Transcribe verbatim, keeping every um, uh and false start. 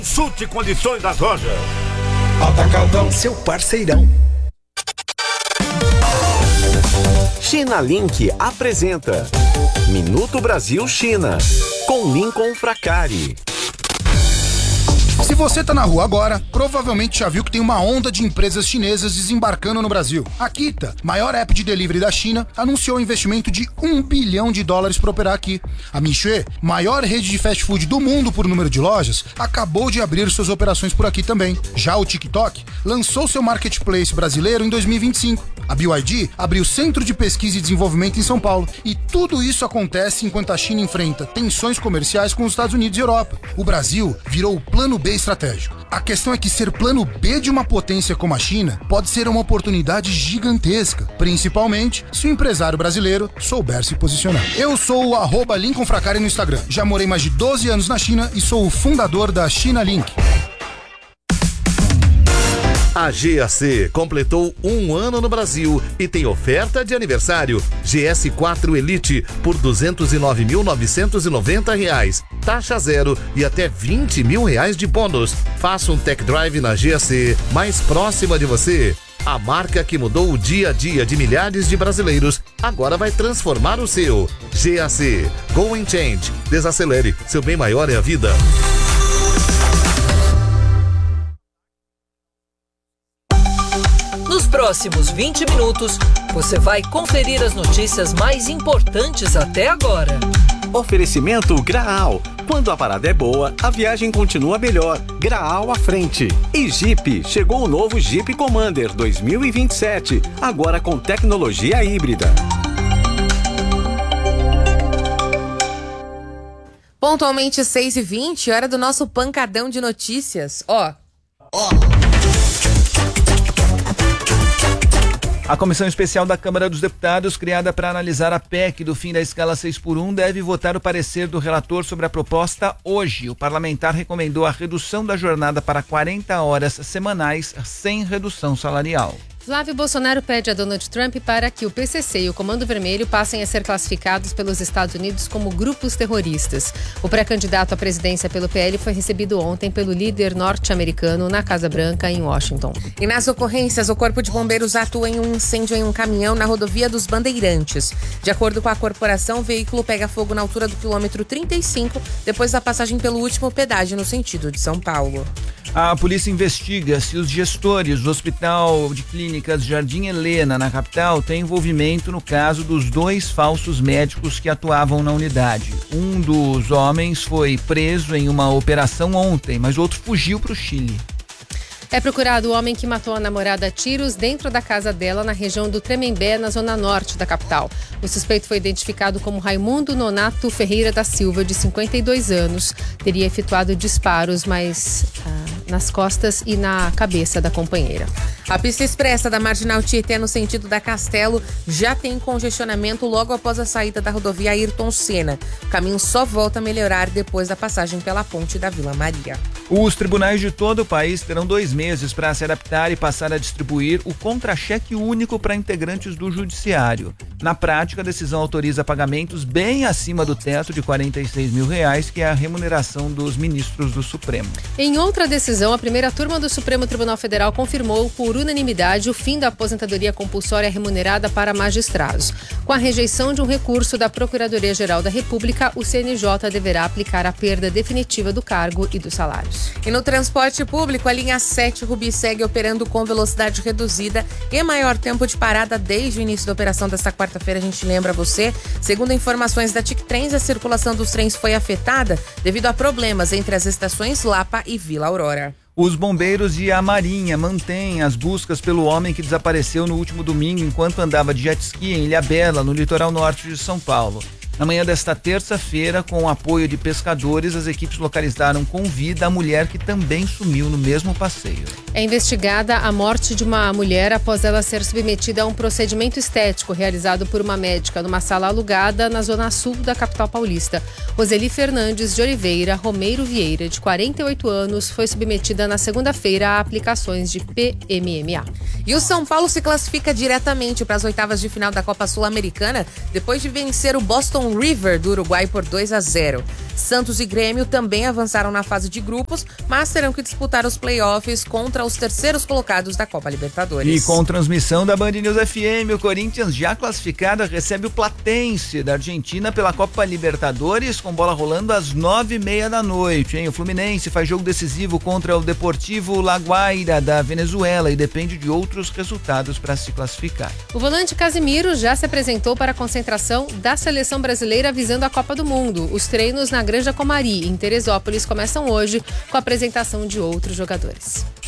Consulte condições das lojas. Atacadão, seu parceirão. China Link apresenta Minuto Brasil China, com Lincoln Fracari. Se você tá na rua agora, provavelmente já viu que tem uma onda de empresas chinesas desembarcando no Brasil. A Kita, maior app de delivery da China, anunciou um investimento de um bilhão de dólares para operar aqui. A Mixue, maior rede de fast food do mundo por número de lojas, acabou de abrir suas operações por aqui também. Já o TikTok lançou seu marketplace brasileiro em dois mil e vinte e cinco. A B Y D abriu Centro de Pesquisa e Desenvolvimento em São Paulo. E tudo isso acontece enquanto a China enfrenta tensões comerciais com os Estados Unidos e Europa. O Brasil virou o plano B estratégico. A questão é que ser plano B de uma potência como a China pode ser uma oportunidade gigantesca, principalmente se o empresário brasileiro souber se posicionar. Eu sou o arroba Lincoln Fracari no Instagram. Já morei mais de doze anos na China e sou o fundador da China Link. A G A C completou um ano no Brasil e tem oferta de aniversário. G S quatro Elite por duzentos e nove mil novecentos e noventa reais. Taxa zero e até vinte mil reais de bônus. Faça um tech drive na G A C mais próxima de você. A marca que mudou o dia a dia de milhares de brasileiros agora vai transformar o seu. G A C. Go and Change. Desacelere. Seu bem maior é a vida. Nos próximos vinte minutos, você vai conferir as notícias mais importantes até agora. Oferecimento Graal. Quando a parada é boa, a viagem continua melhor. Graal à frente. E Jeep. Chegou o novo Jeep Commander dois mil e vinte e sete. Agora com tecnologia híbrida. Pontualmente seis e vinte, hora do nosso pancadão de notícias. Ó. Ó. A Comissão Especial da Câmara dos Deputados, criada para analisar a P E C do fim da escala seis por um, deve votar o parecer do relator sobre a proposta hoje. O parlamentar recomendou a redução da jornada para quarenta horas semanais, sem redução salarial. Flávio Bolsonaro pede a Donald Trump para que o P C C e o Comando Vermelho passem a ser classificados pelos Estados Unidos como grupos terroristas. O pré-candidato à presidência pelo P L foi recebido ontem pelo líder norte-americano na Casa Branca, em Washington. E nas ocorrências, o Corpo de Bombeiros atua em um incêndio em um caminhão na rodovia dos Bandeirantes. De acordo com a corporação, o veículo pega fogo na altura do quilômetro trinta e cinco, depois da passagem pelo último pedágio no sentido de São Paulo. A polícia investiga se os gestores do Hospital de Clínicas Jardim Helena, na capital, têm envolvimento no caso dos dois falsos médicos que atuavam na unidade. Um dos homens foi preso em uma operação ontem, mas o outro fugiu para o Chile. É procurado o homem que matou a namorada a tiros dentro da casa dela na região do Tremembé, na zona norte da capital. O suspeito foi identificado como Raimundo Nonato Ferreira da Silva, de cinquenta e dois anos. Teria efetuado disparos, mas ah, nas costas e na cabeça da companheira. A pista expressa da Marginal Tietê no sentido da Castelo já tem congestionamento logo após a saída da rodovia Ayrton Senna. O caminho só volta a melhorar depois da passagem pela ponte da Vila Maria. Os tribunais de todo o país terão dois meses para se adaptar e passar a distribuir o contra-cheque único para integrantes do judiciário. Na prática, a decisão autoriza pagamentos bem acima do teto de quarenta e seis mil reais, que é a remuneração dos ministros do Supremo. Em outra decisão, a primeira turma do Supremo Tribunal Federal confirmou por unanimidade o fim da aposentadoria compulsória remunerada para magistrados. Com a rejeição de um recurso da Procuradoria-Geral da República, o C N J deverá aplicar a perda definitiva do cargo e dos salários. E no transporte público, a linha sete Rubi segue operando com velocidade reduzida e maior tempo de parada desde o início da operação desta quarta-feira. A gente lembra você. Segundo informações da TIC Trens, a circulação dos trens foi afetada devido a problemas entre as estações Lapa e Vila Aurora. Os bombeiros e a Marinha mantêm as buscas pelo homem que desapareceu no último domingo enquanto andava de jet ski em Ilhabela, no litoral norte de São Paulo. Na manhã desta terça-feira, com o apoio de pescadores, as equipes localizaram com vida a mulher que também sumiu no mesmo passeio. É investigada a morte de uma mulher após ela ser submetida a um procedimento estético realizado por uma médica numa sala alugada na zona sul da capital paulista. Roseli Fernandes de Oliveira Romeiro Vieira, de quarenta e oito anos, foi submetida na segunda-feira a aplicações de P M M A. E o São Paulo se classifica diretamente para as oitavas de final da Copa Sul-Americana depois de vencer o Boston River do Uruguai por dois a zero. Santos e Grêmio também avançaram na fase de grupos, mas terão que disputar os playoffs contra os terceiros colocados da Copa Libertadores. E com transmissão da Band News F M, o Corinthians, já classificado, recebe o Platense da Argentina pela Copa Libertadores, com bola rolando às nove e meia da noite, hein? O Fluminense faz jogo decisivo contra o Deportivo La Guaira da Venezuela e depende de outros resultados para se classificar. O volante Casimiro já se apresentou para a concentração da seleção brasileira visando a Copa do Mundo. Os treinos na Granja Comari, em Teresópolis, começam hoje com a apresentação de outros jogadores.